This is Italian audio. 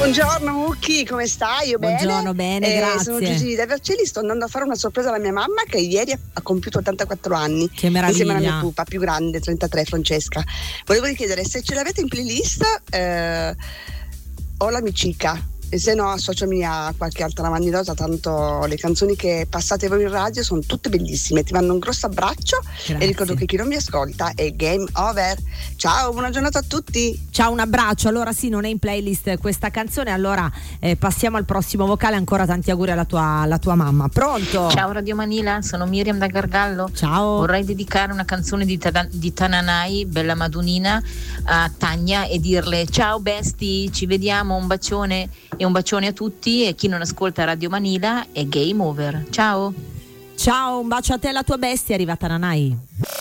Buongiorno Mucchi, come stai? Io Buongiorno, bene, grazie. Sono Gigi da Vercelli, sto andando a fare una sorpresa alla mia mamma che ieri ha compiuto 84 anni. Che meraviglia. Insieme alla mia pupa più grande, 33, Francesca. Volevo chiedere se ce l'avete in playlist o l'amicica. E se no associami a qualche altra manidosa, tanto le canzoni che passate voi in radio sono tutte bellissime. Ti mando un grosso abbraccio. Grazie. E ricordo che chi non mi ascolta è game over. Ciao, buona giornata a tutti. Ciao, un abbraccio. Allora sì, non è in playlist questa canzone, allora passiamo al prossimo vocale. Ancora tanti auguri alla tua mamma. Pronto? Ciao Radio Manila, sono Miriam da Gargallo. Ciao. Vorrei dedicare una canzone di Tananai, Bella Madonnina, a Tania e dirle: ciao Besti, ci vediamo, un bacione. E un bacione a tutti, e chi non ascolta Radio Manila è game over. Ciao. Ciao, un bacio a te e alla tua bestia, è arrivata Nanai.